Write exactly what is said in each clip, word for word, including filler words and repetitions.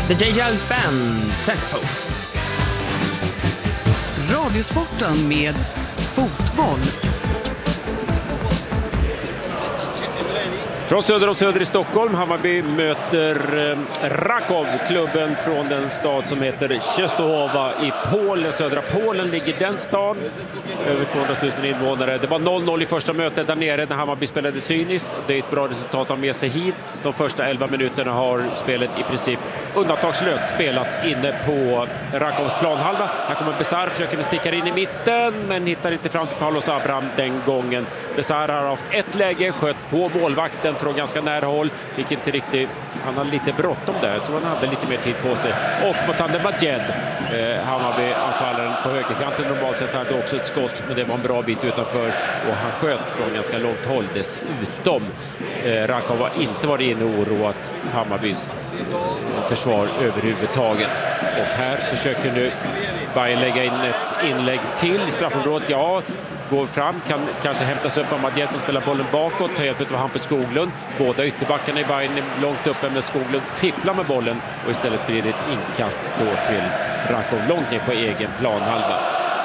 The J. Giles Band, Centerfold. Radiosporten med fotboll. Från söder och söder i Stockholm, Hammarby möter eh, Rakov, klubben från den stad som heter Częstochowa i Polen. Södra Polen ligger den stan, över tvåhundratusen invånare. Det var noll noll i första mötet där nere när Hammarby spelade cyniskt. Det är ett bra resultat att ha med sig hit. De första elva minuterna har spelet i princip undantagslöst spelats inne på Rakovs planhalva. Här kommer Besar, försöker sticka in i mitten men hittar inte fram till Paulos Abraham den gången. Besar har haft ett läge, sköt på målvakten från ganska nära håll, fick inte riktigt, han hade lite bråttom där, jag tror han hade lite mer tid på sig. Och Motande Majed, eh, Hammarby-anfallaren på högerkanten, normalt sett hade också ett skott, men det var en bra bit utanför och han sköt från ganska långt håll dessutom. Eh, Rakov har inte varit inne och oroat Hammarbys försvar överhuvudtaget. Och här försöker nu Bayern lägga in ett inlägg till i straffområdet. Ja, går fram, kan kanske hämtas upp av Madjed som spelar bollen bakåt, tar hjälp av Hampus Skoglund. Båda ytterbackarna i Bayern är långt uppe, men Skoglund fipplar med bollen och istället blir det ett inkast då till Rakov långt ner på egen planhalva.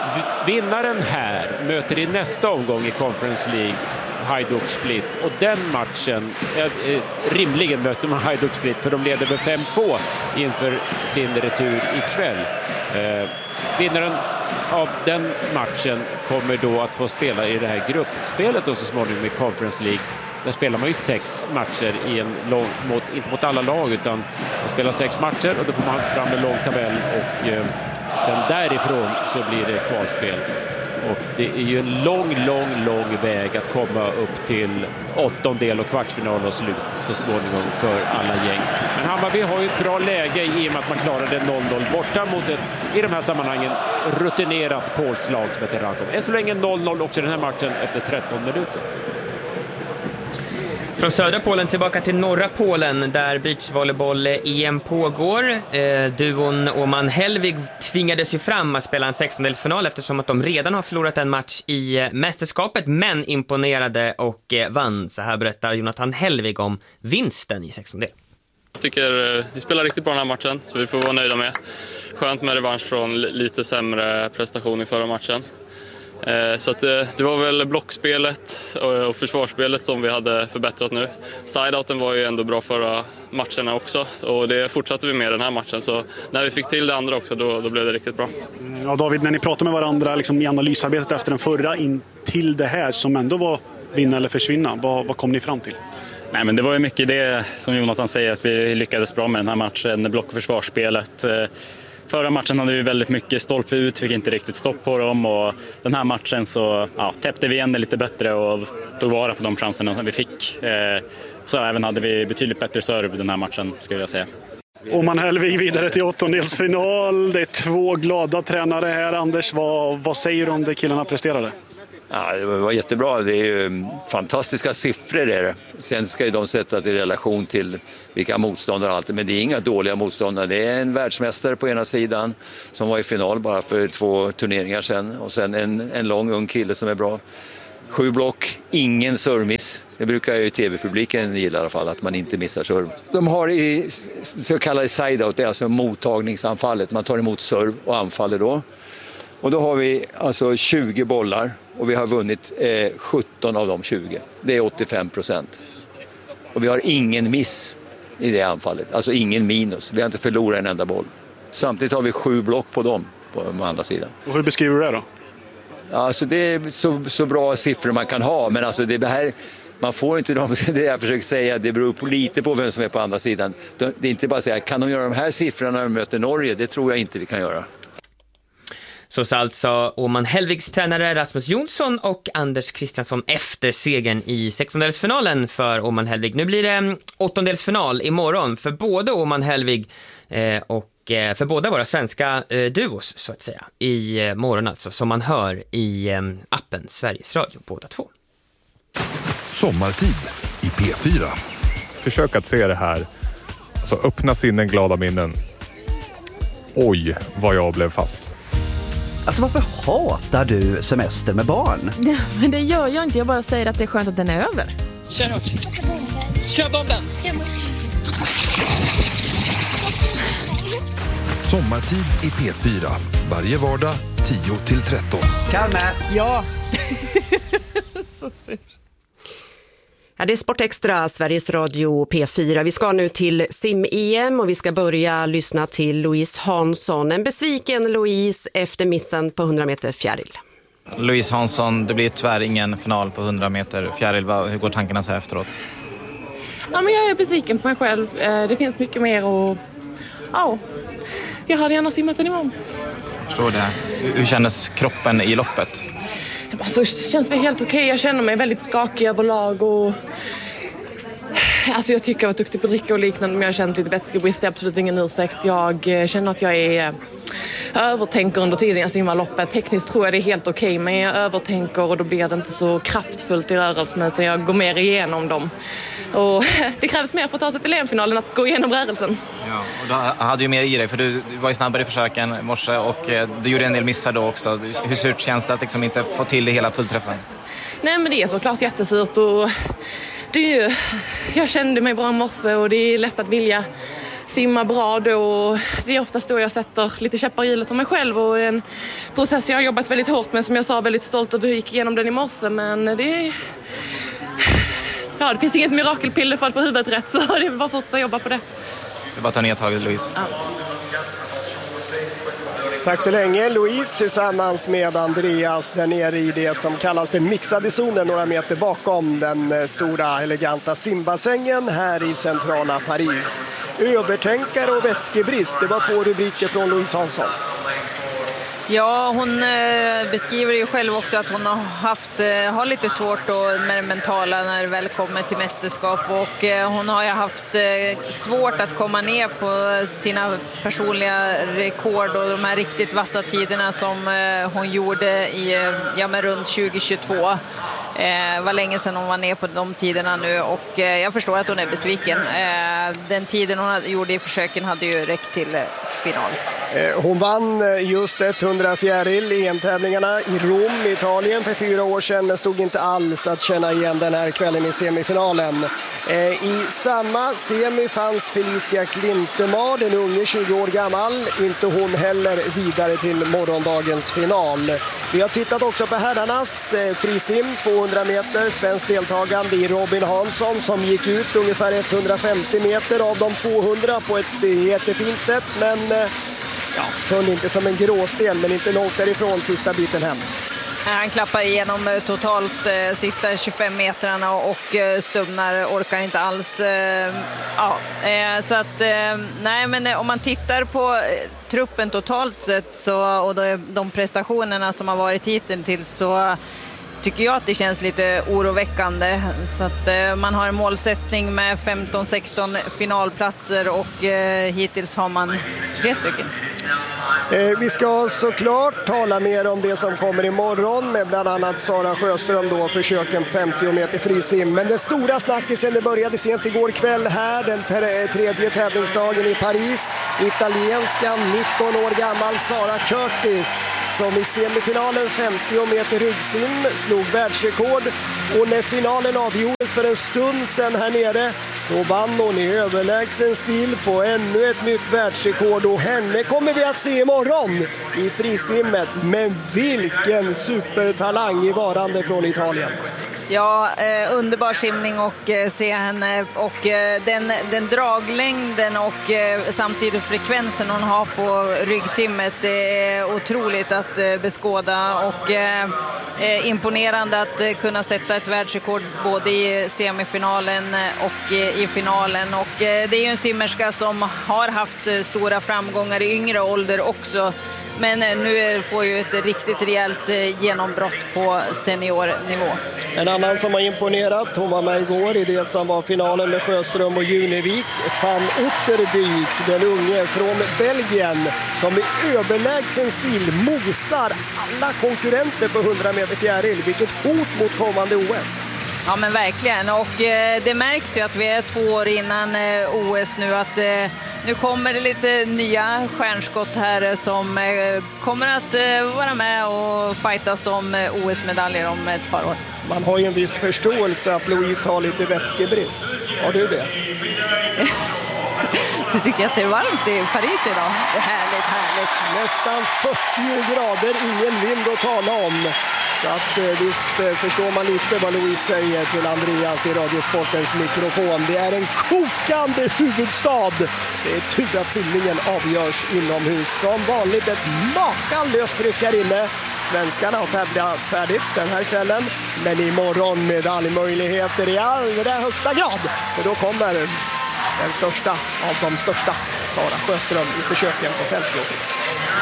Vinnaren här möter i nästa omgång i Conference League Hajduk Split, och den matchen eh, rimligen möter man Hajduk Split för de leder med fem två inför sin retur ikväll. Eh, vinnaren av den matchen kommer då att få spela i det här gruppspelet och så småningom i Conference League. Där spelar man ju sex matcher i en lång, mot, inte mot alla lag, utan man spelar sex matcher och då får man fram en lång tabell och eh, sen därifrån så blir det kvalspel. Och det är ju en lång, lång, lång väg att komma upp till åttondel och kvartsfinal och slut så småningom för alla gäng. Men Hammarby har ju ett bra läge i och med att man klarade noll noll borta mot ett, i de här sammanhangen, rutinerat polslag som heter Rakov. Än så länge noll noll också den här matchen efter tretton minuter. Från södra Polen tillbaka till norra Polen där beachvolleyboll-E M pågår. Eh, duon Åman Hellvig tvingades ju fram att spela en sextondelsfinal eftersom att de redan har förlorat en match i eh, mästerskapet, men imponerade och eh, vann. Så här berättar Jonathan Hellvig om vinsten i sextondel. Jag tycker eh, vi spelar riktigt bra den här matchen, så vi får vara nöjda med. Skönt med revansch från lite sämre prestation i förra matchen. Så att det, det var väl blockspelet och försvarsspelet som vi hade förbättrat nu. Sideouten var ju ändå bra förra matcherna också och det fortsatte vi med den här matchen. Så när vi fick till det andra också, då, då blev det riktigt bra. Ja, David, när ni pratade med varandra liksom i analysarbetet efter den förra in till det här som ändå var vinna eller försvinna, vad, vad kom ni fram till? Nej, men det var ju mycket det som Jonathan säger, att vi lyckades bra med den här matchen, block- och försvarsspelet. Förra matchen hade vi väldigt mycket stolpe ut, fick inte riktigt stopp på dem, och den här matchen så ja, täppte vi igen det lite bättre och tog vara på de chanserna som vi fick. Så även hade vi betydligt bättre serve den här matchen, skulle jag säga. Åman Hellvig vidare till åttondelsfinal. Det är två glada tränare här. Anders, vad, vad säger du om det killarna presterade? Ja, det var jättebra. Det är ju fantastiska siffror. Är det. Sen ska ju de sätta det i relation till vilka motståndare och allt. Men det är inga dåliga motståndare. Det är en världsmästare på ena sidan som var i final bara för två turneringar sedan. Och sen en, en lång ung kille som är bra. Sju block, ingen servmiss. Det brukar ju tv-publiken gilla i alla fall, att man inte missar serve. De har i så kallade side-out, det är alltså mottagningsanfallet. Man tar emot serve och anfaller då. Och då har vi alltså tjugo bollar och vi har vunnit eh, sjutton av de tjugo. Det är åttiofem procent. Och vi har ingen miss i det anfallet, alltså ingen minus. Vi har inte förlorat en enda boll. Samtidigt har vi sju block på dem på den andra sidan. Och hur beskriver du det då? Alltså det är så, så bra siffror man kan ha, men alltså det här, man får inte de, det jag försöker säga, det beror på lite på vem som är på andra sidan. Det är inte bara att säga, kan de göra de här siffrorna när de möter Norge? Det tror jag inte vi kan göra. Så sa alltså Åman Hellvigs tränare Rasmus Jonsson och Anders Kristiansson efter segern i sextondelsfinalen för Åman Hellvig. Nu blir det åttondelsfinal imorgon för både Åman Hellvig eh, och eh, för båda våra svenska eh, duos så att säga. I eh, morgon alltså, som man hör i eh, appen Sveriges Radio, båda två. Sommartid i P fyra. Försök att se det här. Alltså öppna sinnen, glada minnen. Oj, vad jag blev fast. Alltså varför hatar du semester med barn? Men det gör jag inte, jag bara säger att det är skönt att den är över. Kör hårt. Kör bomben. Sommartid i P fyra. Varje vardag tio till tretton. Carmen! Ja. Så sur. Ja, det är Sport Extra, Sveriges Radio P fyra. Vi ska nu till sim-E M och vi ska börja lyssna till Louise Hansson. En besviken Louise efter missen på hundra meter fjäril. Louise Hansson, det blir tyvärr ingen final på hundra meter fjäril. Hur går tankarna så här efteråt? Ja, men jag är besviken på mig själv. Det finns mycket mer och ja, jag hade gärna simmat den imorgon. Jag förstår det. Hur kändes kroppen i loppet? Alltså, det känns väl helt okej. Jag känner mig väldigt skakig överlag och alltså, jag tycker jag var duktig på att dricka och liknande, men jag har känt lite vätskebrist. Det är absolut ingen ursäkt. Jag känner att jag är övertänker under tiden jag simmar loppet. Tekniskt tror jag det är helt okej, men jag övertänker och då blir det inte så kraftfullt i rörelsen utan jag går mer igenom dem. Och det krävs mer för att ta sig till E M-finalen att gå igenom rörelsen. Ja, och du hade ju mer i dig för du, du var ju snabbare i försöken i morse och du gjorde en del missar då också. Hur surt känns det att liksom inte få till det hela fullträffen? Nej, men det är såklart jättesurt och det är ju, jag kände mig bra i morse och det är lätt att vilja simma bra då. Det är oftast då jag sätter lite käppar i hjulet för mig själv och en process jag har jobbat väldigt hårt med, som jag sa, väldigt stolt över hur jag gick igenom den i morse, men det ja, det finns inget mirakelpiller för att få huvudet rätt, så det är bara att fortsätta jobba på det. Det är bara att ta nedtaget, Louise. Ja. Tack så länge, Louise, tillsammans med Andreas där nere i det som kallas den mixade zonen, några meter bakom den stora eleganta simbassängen här i centrala Paris. Övertänkare och vätskebrist, det var två rubriker från Louise Hansson. Ja, hon beskriver ju själv också att hon har haft har lite svårt då med det mentala när det väl kommer till mästerskap, och hon har ju haft svårt att komma ner på sina personliga rekord och de här riktigt vassa tiderna som hon gjorde i ja, men runt tjugo tjugotvå. Det var länge sedan hon var ner på de tiderna nu och jag förstår att hon är besviken. Den tiden hon gjorde i försöken hade ju räckt till final. Hon vann just hundra fjäril i E M-tävlingarna i Rom, Italien för fyra år sedan, men stod inte alls att känna igen den här kvällen i semifinalen. I samma semi fanns Felicia Klintemar, den unge tjugo år gammal, inte hon heller vidare till morgondagens final. Vi har tittat också på herrarnas frisim, tvåhundra meter, svensk deltagande i Robin Hansson som gick ut ungefär etthundrafemtio meter av de tvåhundra på ett jättefint sätt, men ja, föll inte som en gråsten, men inte långt därifrån sista biten hem. Han klappar igenom totalt eh, sista tjugofem metrarna och eh, Stubnar orkar inte alls. Eh, ja, eh, så att eh, nej, men eh, om man tittar på eh, truppen totalt sett så, och då, de prestationerna som har varit hittills, så tycker jag att det känns lite oroväckande. Så att eh, man har en målsättning med femton sexton finalplatser och eh, hittills har man tre stycken. Eh, vi ska såklart tala mer om det som kommer imorgon med bland annat Sara Sjöström då, försöken femtio meter frisim. Men den stora snackisen, det började sent igår kväll här, den tredje tävlingsdagen i Paris. Italienskan, nitton år gammal Sara Curtis, som i semifinalen femtio meter ryggsim slog världsrekord. Och när finalen avgjordes för en stund sedan här nere, då vann hon i överlägsen stil på ännu ett nytt världsrekord. Och henne kommer vi att se imorgon i frisimmet. Men vilken supertalang i varande från Italien. Ja, eh, underbar simning och eh, se henne och eh, den, den draglängden och eh, samtidigt frekvensen hon har på ryggsimmet, det är otroligt att eh, beskåda och eh, eh, imponerande att eh, kunna sätta ett världsrekord både i semifinalen och eh, i finalen, och eh, det är ju en simmerska som har haft eh, stora framgångar i yngre ålder också. Men nu får ju ett riktigt rejält genombrott på seniornivå. En annan som har imponerat, hon var med igår i det som var finalen med Sjöström och Junevik. Van Otterdyk, den unge från Belgien, som i överlägsen stil mosar alla konkurrenter på hundra meter fjäril. Vilket hot mot kommande O S. Ja, men verkligen, och eh, det märks ju att vi är två år innan eh, O S nu, att eh, nu kommer det lite nya stjärnskott här som eh, kommer att eh, vara med och fightas om eh, O S-medaljer om ett par år. Man har ju en viss förståelse att Louise har lite vätskebrist. Har du det? Du tycker att det är varmt i Paris idag? Det är härligt, härligt. Nästan fyrtio grader, ingen vind att tala om. Så att visst förstår man lite vad Louise säger till Andreas i Radiosportens mikrofon. Det är en kokande huvudstad. Det är tur att simningen avgörs inomhus. Som vanligt ett makalöst tryck här inne. Svenskarna har tävlat färdigt den här kvällen. Men imorgon medaljmöjligheter i allra högsta grad. För då kommer den största av de största, Sara Sjöström, i försöken på femtio fritt.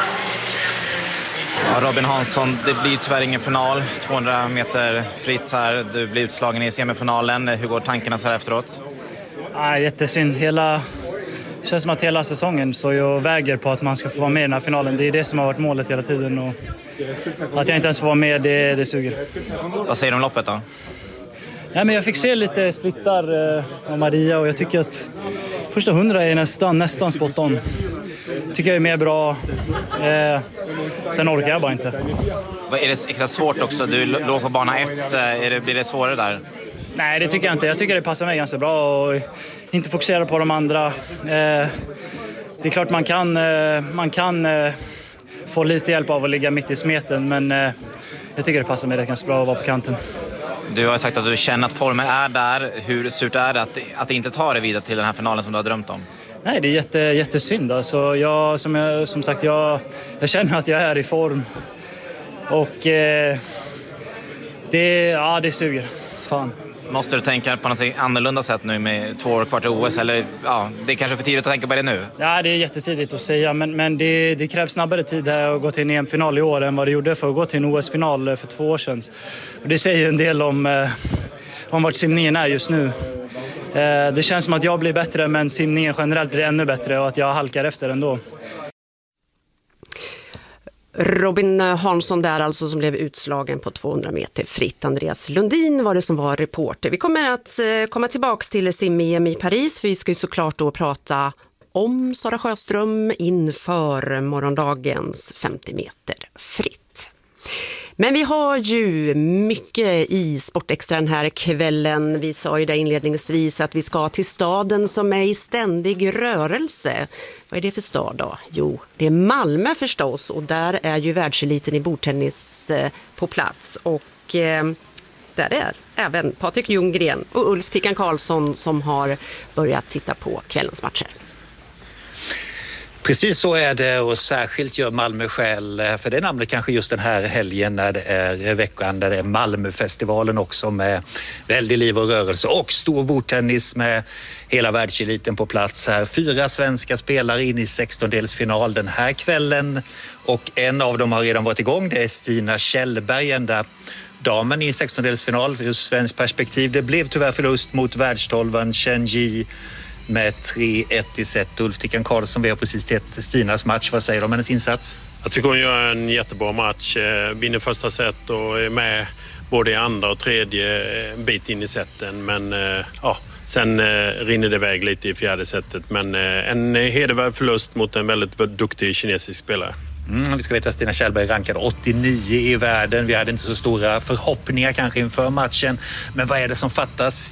Ja, Robin Hansson, det blir tyvärr ingen final. tvåhundra meter fritt här. Du blir utslagen i semifinalen. Hur går tankarna så här efteråt? Ja, jättesynd. Hela... Det känns som att hela säsongen står ju och väger på att man ska få vara med i den här finalen. Det är det som har varit målet hela tiden. Och att jag inte ens får vara med, det, det suger. Vad säger du om loppet då? Nej, men jag fick se lite splittar eh, av Maria och jag tycker att första hundra är nästan, nästan spot on. Tycker jag är mer bra. Eh, sen orkar jag bara inte. Vad är det extra svårt också? Du låg på bana ett. Är det, blir det svårare där? Nej, det tycker jag inte. Jag tycker det passar mig ganska bra och inte fokusera på de andra. Eh, det är klart man kan, eh, man kan eh, få lite hjälp av att ligga mitt i smeten, men eh, jag tycker det passar mig ganska bra att vara på kanten. Du har sagt att du känner att formen är där. Hur surt är det att, att inte ta dig vidare till den här finalen som du har drömt om? Nej, det är jätte, jättesynd. Alltså, jag, som, jag, som sagt, jag, jag känner att jag är i form. Och eh, det, ja, det suger. Fan. Måste du tänka på något annorlunda sätt nu med två år kvar till O S? Eller ja, det är kanske för tidigt att tänka på det nu? Ja, det är jättetidigt att säga. Men, men det, det krävs snabbare tid här att gå till en E M-final i år än vad det gjorde för att gå till en O S-final för två år sedan. Och det säger en del om, eh, om vart simningen är just nu. Eh, det känns som att jag blir bättre, men simningen generellt blir ännu bättre och att jag halkar efter ändå. Robin Hansson där alltså, som blev utslagen på tvåhundra meter fritt. Andreas Lundin var det som var reporter. Vi kommer att komma tillbaka till sim-E M i Paris, för vi ska ju såklart då prata om Sara Sjöström inför morgondagens femtio meter fritt. Men vi har ju mycket i Sportextra den här kvällen. Vi sa ju där inledningsvis att vi ska till staden som är i ständig rörelse. Vad är det för stad då? Jo, det är Malmö förstås, och där är ju världseliten i bordtennis på plats. Och eh, där är även Patrik Ljunggren och Ulf Tickan Karlsson som har börjat titta på kvällens matcher. Precis så är det, och särskilt gör Malmö skäl för det namnet kanske just den här helgen när det är veckan där det är Malmöfestivalen också med väldigt liv och rörelse och stor bordtennis med hela världseliten på plats här. Fyra svenska spelare in i sextondelsfinal den här kvällen och en av dem har redan varit igång. Det är Stina Kjellberg, ända damen i sextondelsfinal ur svensk perspektiv. Det blev tyvärr förlust mot världstolvan Chen Yi med tre ett i set. Ulf Tickan Karlsson, vi har precis sett Stinas match. Vad säger du om hennes insats? Jag tycker hon gör en jättebra match. Vinner första set och är med både i andra och tredje bit in i seten. Men ja, sen rinner det iväg lite i fjärde setet. Men en hedervärd förlust mot en väldigt duktig kinesisk spelare. Mm, vi ska veta att Stina Kjellberg rankade åttionio i världen. Vi hade inte så stora förhoppningar kanske inför matchen. Men vad är det som fattas?